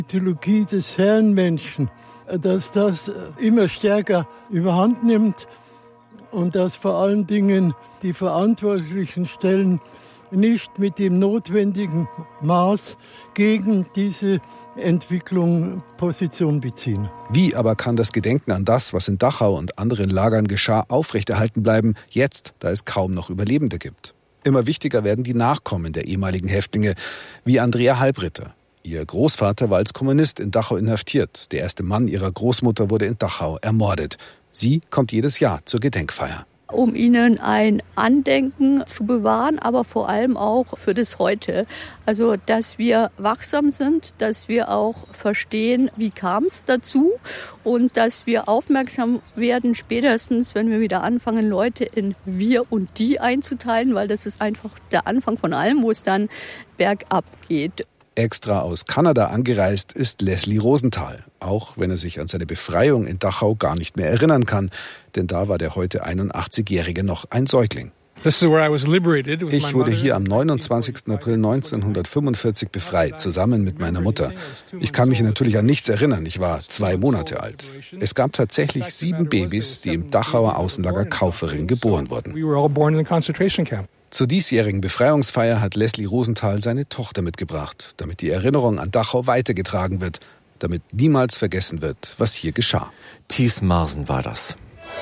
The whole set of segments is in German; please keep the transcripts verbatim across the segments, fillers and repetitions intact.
Die Ideologie des Herrenmenschen, dass das immer stärker überhand nimmt und dass vor allen Dingen die verantwortlichen Stellen nicht mit dem notwendigen Maß gegen diese Entwicklung Position beziehen. Wie aber kann das Gedenken an das, was in Dachau und anderen Lagern geschah, aufrechterhalten bleiben, jetzt, da es kaum noch Überlebende gibt? Immer wichtiger werden die Nachkommen der ehemaligen Häftlinge, wie Andrea Halbritter. Ihr Großvater war als Kommunist in Dachau inhaftiert. Der erste Mann ihrer Großmutter wurde in Dachau ermordet. Sie kommt jedes Jahr zur Gedenkfeier. Um ihnen ein Andenken zu bewahren, aber vor allem auch für das Heute. Also, dass wir wachsam sind, dass wir auch verstehen, wie kam es dazu und dass wir aufmerksam werden, spätestens, wenn wir wieder anfangen, Leute in wir und die einzuteilen, weil das ist einfach der Anfang von allem, wo es dann bergab geht. Extra aus Kanada angereist ist Leslie Rosenthal, auch wenn er sich an seine Befreiung in Dachau gar nicht mehr erinnern kann, denn da war der heute einundachtzigjährige noch ein Säugling. Ich wurde hier am neunundzwanzigsten April neunzehnhundertfünfundvierzig befreit, zusammen mit meiner Mutter. Ich kann mich natürlich an nichts erinnern, ich war zwei Monate alt. Es gab tatsächlich sieben Babys, die im Dachauer Außenlager Kaufering geboren wurden. Zur diesjährigen Befreiungsfeier hat Leslie Rosenthal seine Tochter mitgebracht, damit die Erinnerung an Dachau weitergetragen wird, damit niemals vergessen wird, was hier geschah. Thies Marsen war das.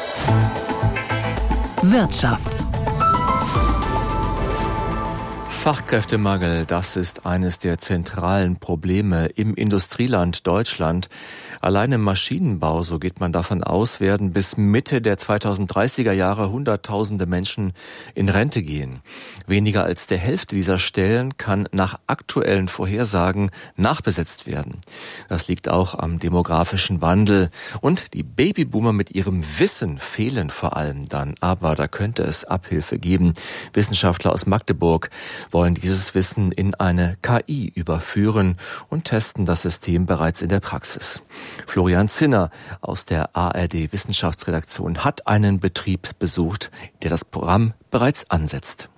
Wirtschaft. Fachkräftemangel, das ist eines der zentralen Probleme im Industrieland Deutschland. Allein im Maschinenbau, so geht man davon aus, werden bis Mitte der zweitausenddreißiger Jahre Hunderttausende Menschen in Rente gehen. Weniger als der Hälfte dieser Stellen kann nach aktuellen Vorhersagen nachbesetzt werden. Das liegt auch am demografischen Wandel. Und die Babyboomer mit ihrem Wissen fehlen vor allem dann. Aber da könnte es Abhilfe geben. Wissenschaftler aus Magdeburg wollen dieses Wissen in eine K I überführen und testen das System bereits in der Praxis. Florian Zinner aus der A R D-Wissenschaftsredaktion hat einen Betrieb besucht, der das Programm bereits ansetzt.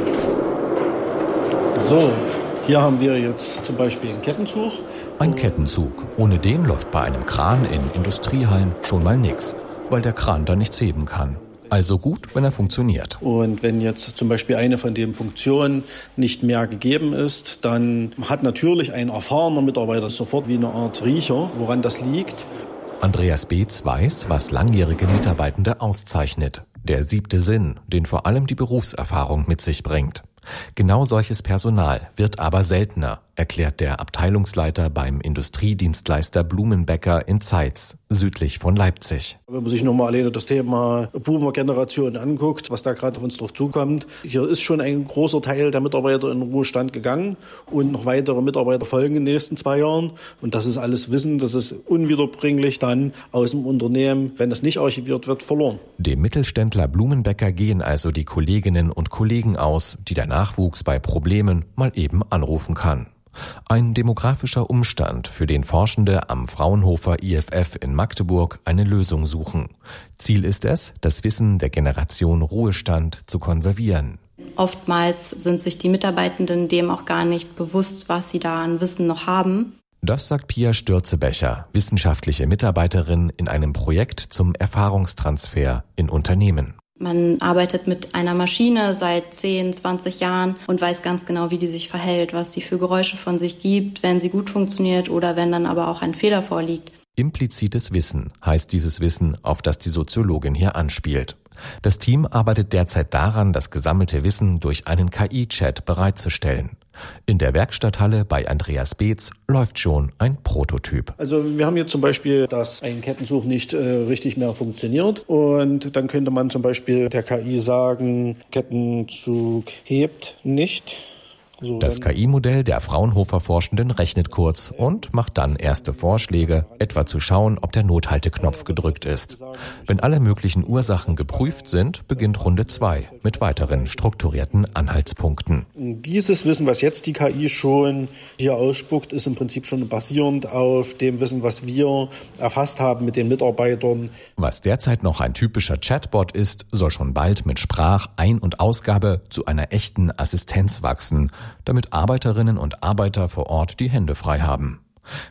So, hier haben wir jetzt zum Beispiel einen Kettenzug. Ein Kettenzug. Ohne den läuft bei einem Kran in Industriehallen schon mal nichts, weil der Kran da nichts heben kann. Also gut, wenn er funktioniert. Und wenn jetzt zum Beispiel eine von den Funktionen nicht mehr gegeben ist, dann hat natürlich ein erfahrener Mitarbeiter sofort wie eine Art Riecher, woran das liegt. Andreas Beetz weiß, was langjährige Mitarbeitende auszeichnet. Der siebte Sinn, den vor allem die Berufserfahrung mit sich bringt. Genau solches Personal wird aber seltener, erklärt der Abteilungsleiter beim Industriedienstleister Blumenbecker in Zeitz, südlich von Leipzig. Wenn man sich nochmal alleine das Thema Boomer-Generation anguckt, was da gerade auf uns drauf zukommt, hier ist schon ein großer Teil der Mitarbeiter in den Ruhestand gegangen und noch weitere Mitarbeiter folgen in den nächsten zwei Jahren. Und das ist alles Wissen, das ist unwiederbringlich dann aus dem Unternehmen, wenn das nicht archiviert wird, verloren. Dem Mittelständler Blumenbecker gehen also die Kolleginnen und Kollegen aus, die der Nachwuchs bei Problemen mal eben anrufen kann. Ein demografischer Umstand, für den Forschende am Fraunhofer I F F in Magdeburg eine Lösung suchen. Ziel ist es, das Wissen der Generation Ruhestand zu konservieren. Oftmals sind sich die Mitarbeitenden dem auch gar nicht bewusst, was sie da an Wissen noch haben. Das sagt Pia Stürzebecher, wissenschaftliche Mitarbeiterin in einem Projekt zum Erfahrungstransfer in Unternehmen. Man arbeitet mit einer Maschine seit zehn, zwanzig Jahren und weiß ganz genau, wie die sich verhält, was sie für Geräusche von sich gibt, wenn sie gut funktioniert oder wenn dann aber auch ein Fehler vorliegt. Implizites Wissen heißt dieses Wissen, auf das die Soziologin hier anspielt. Das Team arbeitet derzeit daran, das gesammelte Wissen durch einen K I-Chat bereitzustellen. In der Werkstatthalle bei Andreas Beetz läuft schon ein Prototyp. Also wir haben jetzt zum Beispiel, dass ein Kettenzug nicht äh, richtig mehr funktioniert. Und dann könnte man zum Beispiel der K I sagen, Kettenzug hebt nicht. So, das K I-Modell der Fraunhofer Forschenden rechnet kurz und macht dann erste Vorschläge, etwa zu schauen, ob der Nothalteknopf gedrückt ist. Wenn alle möglichen Ursachen geprüft sind, beginnt Runde zwei mit weiteren strukturierten Anhaltspunkten. Dieses Wissen, was jetzt die K I schon hier ausspuckt, ist im Prinzip schon basierend auf dem Wissen, was wir erfasst haben mit den Mitarbeitern. Was derzeit noch ein typischer Chatbot ist, soll schon bald mit Sprach-, Ein- und Ausgabe zu einer echten Assistenz wachsen, damit Arbeiterinnen und Arbeiter vor Ort die Hände frei haben.